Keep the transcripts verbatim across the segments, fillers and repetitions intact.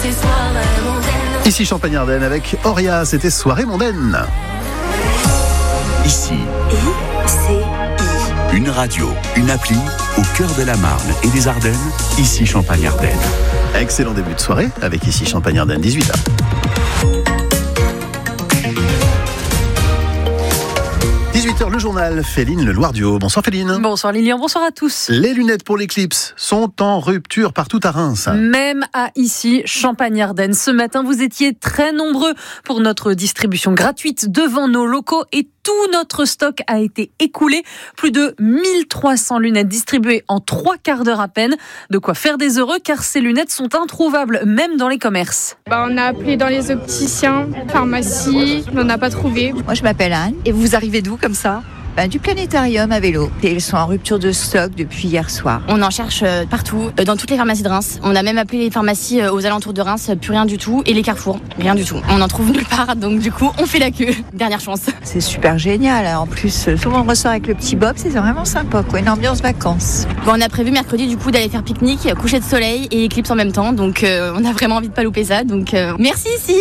c'est soirée mondaine. Ici Champagne-Ardenne avec Auria, c'était Soirée mondaine. Ici, I C I. une radio, une appli au cœur de la Marne et des Ardennes. Ici Champagne-Ardenne. Excellent début de soirée avec Ici Champagne-Ardenne, dix-huit heures. dix-huit heures, le journal, Féline Le Loir-du-Haut. Bonsoir Féline. Bonsoir Lilian, bonsoir à tous. Les lunettes pour l'éclipse sont en rupture partout à Reims. Même à ici, Champagne-Ardenne. Ce matin, vous étiez très nombreux pour notre distribution gratuite devant nos locaux et tout notre stock a été écoulé. Plus de mille trois cents lunettes distribuées en trois quarts d'heure à peine. De quoi faire des heureux car ces lunettes sont introuvables, même dans les commerces. Bah, on a appelé dans les opticiens, pharmacie, on n'en a pas trouvé. Moi je m'appelle Anne. Et vous arrivez d'où comme ça ? Ben, du planétarium à vélo. Et ils sont en rupture de stock depuis hier soir. On en cherche partout, dans toutes les pharmacies de Reims. On a même appelé les pharmacies aux alentours de Reims, plus rien du tout. Et les carrefours, rien du tout. On en trouve nulle part, donc du coup, on fait la queue. Dernière chance. C'est super génial. En plus, tout le monde ressort avec le petit bob, c'est vraiment sympa, quoi. Une ambiance vacances. Bon, on a prévu mercredi, du coup, d'aller faire pique-nique, coucher de soleil et éclipse en même temps. Donc, euh, on a vraiment envie de pas louper ça. Donc, euh, merci ici.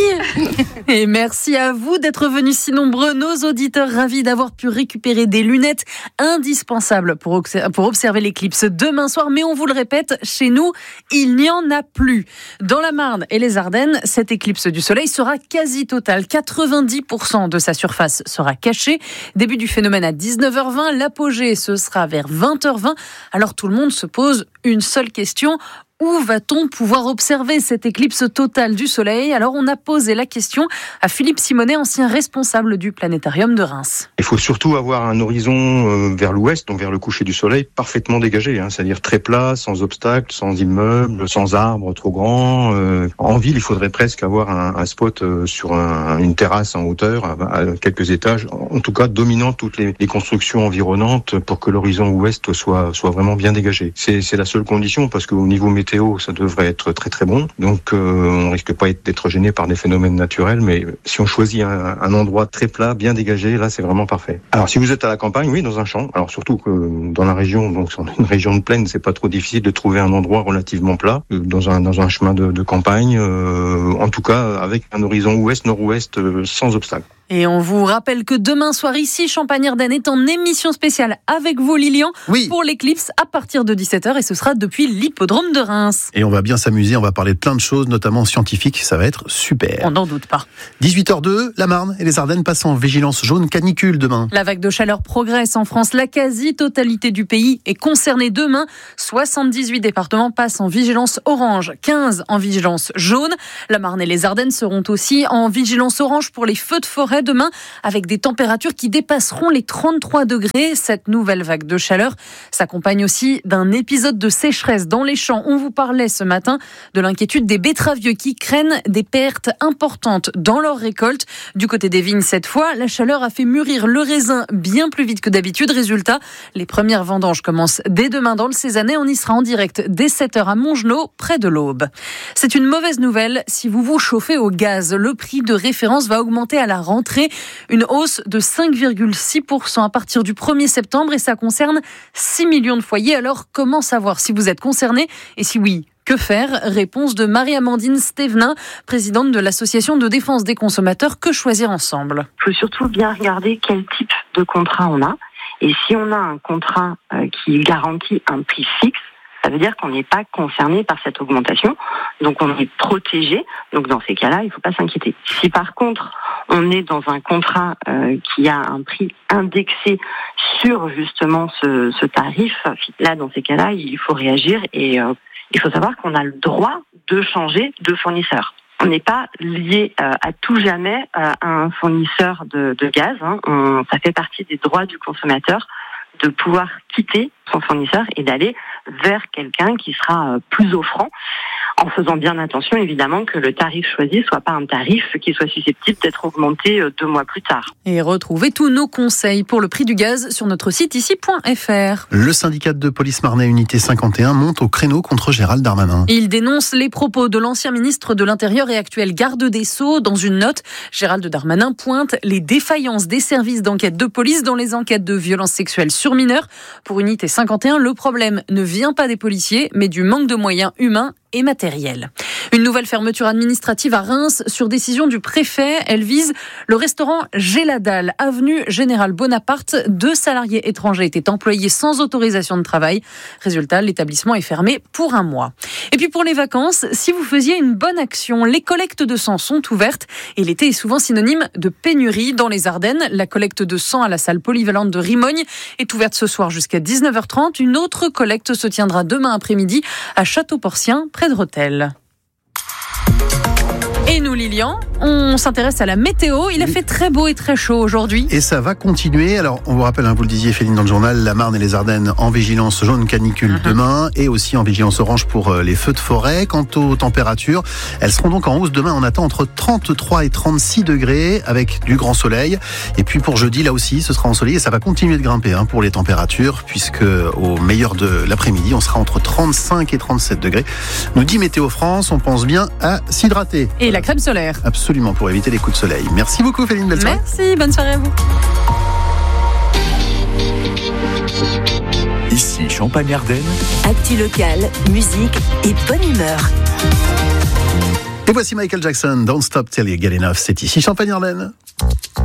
Et merci à vous d'être venus si nombreux. Nos auditeurs ravis d'avoir pu récupérer des lunettes indispensable pour, pour observer l'éclipse demain soir. Mais on vous le répète, chez nous, il n'y en a plus. Dans la Marne et les Ardennes, cette éclipse du soleil sera quasi totale. quatre-vingt-dix pour cent de sa surface sera cachée. Début du phénomène à dix-neuf heures vingt. L'apogée, ce sera vers vingt heures vingt. Alors tout le monde se pose une seule question. Où va-t-on pouvoir observer cette éclipse totale du soleil ? Alors on a posé la question à Philippe Simonet, ancien responsable du planétarium de Reims. Il faut surtout avoir un horizon euh, vers l'ouest, donc vers le coucher du soleil, parfaitement dégagé, hein, c'est-à-dire très plat, sans obstacles, sans immeubles, sans arbres trop grands. Euh, en ville, il faudrait presque avoir un, un spot euh, sur un, une terrasse en hauteur, à, à quelques étages, en tout cas dominant toutes les, les constructions environnantes pour que l'horizon ouest soit, soit vraiment bien dégagé. C'est, c'est la seule condition, parce qu'au niveau météo, ça devrait être très très bon. Donc euh, on risque pas d'être gêné par des phénomènes naturels, mais si on choisit un, un endroit très plat, bien dégagé, là c'est vraiment parfait. Alors si vous êtes à la campagne, oui, dans un champ. Alors surtout que dans la région, donc sur une région de plaine, c'est pas trop difficile de trouver un endroit relativement plat, dans un dans un chemin de, de campagne, euh, en tout cas avec un horizon ouest-nord-ouest euh, sans obstacle. Et on vous rappelle que demain soir, ici, Champagne-Ardenne est en émission spéciale avec vous, Lilian, oui. pour l'éclipse à partir de dix-sept heures et ce sera depuis l'hippodrome de Reims. Et on va bien s'amuser, on va parler de plein de choses, notamment scientifiques, ça va être super. On n'en doute pas. dix-huit heures deux, la Marne et les Ardennes passent en vigilance jaune canicule demain. La vague de chaleur progresse en France. La quasi-totalité du pays est concernée demain. soixante-dix-huit départements passent en vigilance orange, quinze en vigilance jaune. La Marne et les Ardennes seront aussi en vigilance orange pour les feux de forêt demain, avec des températures qui dépasseront les trente-trois degrés. Cette nouvelle vague de chaleur s'accompagne aussi d'un épisode de sécheresse dans les champs. On vous parlait ce matin de l'inquiétude des betteraviers qui craignent des pertes importantes dans leur récolte. Du côté des vignes, cette fois, la chaleur a fait mûrir le raisin bien plus vite que d'habitude. Résultat, les premières vendanges commencent dès demain dans le Cézanais. On y sera en direct dès sept heures à Montgenot, près de l'Aube. C'est une mauvaise nouvelle si vous vous chauffez au gaz. Le prix de référence va augmenter à la rentrée. Une hausse de cinq virgule six pour cent à partir du premier septembre et ça concerne six millions de foyers. Alors, comment savoir si vous êtes concerné et si oui, que faire ? Réponse de Marie-Amandine Stévenin, présidente de l'association de défense des consommateurs Que Choisir Ensemble. Il faut surtout bien regarder quel type de contrat on a. Et si on a un contrat euh, qui garantit un prix fixe, ça veut dire qu'on n'est pas concerné par cette augmentation, donc on est protégé. Donc dans ces cas-là, il ne faut pas s'inquiéter. Si par contre, on est dans un contrat euh, qui a un prix indexé sur justement ce, ce tarif, là dans ces cas-là, il faut réagir et euh, il faut savoir qu'on a le droit de changer de fournisseur. On n'est pas lié euh, à tout jamais euh, à un fournisseur de, de gaz. Hein. On, ça fait partie des droits du consommateur de pouvoir quitter son fournisseur et d'aller vers quelqu'un qui sera plus offrant, en faisant bien attention évidemment que le tarif choisi soit pas un tarif qui soit susceptible d'être augmenté deux mois plus tard. Et retrouvez tous nos conseils pour le prix du gaz sur notre site ici point f r. Le syndicat de police Marnais Unité cinquante et un monte au créneau contre Gérald Darmanin. Il dénonce les propos de l'ancien ministre de l'Intérieur et actuel garde des Sceaux. Dans une note, Gérald Darmanin pointe les défaillances des services d'enquête de police dans les enquêtes de violences sexuelles sur mineurs. Pour Unité cinquante et un, le problème ne vient pas des policiers, mais du manque de moyens humains et matériels. Une nouvelle fermeture administrative à Reims sur décision du préfet. Elle vise le restaurant Géladal, avenue Général Bonaparte. Deux salariés étrangers étaient employés sans autorisation de travail. Résultat, l'établissement est fermé pour un mois. Et puis pour les vacances, si vous faisiez une bonne action, les collectes de sang sont ouvertes et l'été est souvent synonyme de pénurie. Dans les Ardennes, la collecte de sang à la salle polyvalente de Rimogne est ouverte ce soir jusqu'à dix-neuf heures trente. Une autre collecte se tiendra demain après-midi à Château-Porcien, près de Rethel. Et nous, Lilian, on s'intéresse à la météo. Il a fait très beau et très chaud aujourd'hui. Et ça va continuer. Alors, on vous rappelle, hein, vous le disiez, Féline, dans le journal, la Marne et les Ardennes en vigilance jaune canicule uh-huh. demain et aussi en vigilance orange pour les feux de forêt. Quant aux températures, elles seront donc en hausse demain. On attend entre trente-trois et trente-six degrés avec du grand soleil. Et puis pour jeudi, là aussi, ce sera ensoleillé et ça va continuer de grimper hein, pour les températures puisque au meilleur de l'après-midi, on sera entre trente-cinq et trente-sept degrés. Nous dit Météo France, on pense bien à s'hydrater. Et la crème solaire. Absolument, pour éviter les coups de soleil. Merci beaucoup, Féline. Belle soirée. Merci, bonne soirée à vous. Ici, Champagne-Ardenne. Actu locale, musique et bonne humeur. Et voici Michael Jackson, Don't Stop Till You Get Enough. C'est ici Champagne-Ardenne.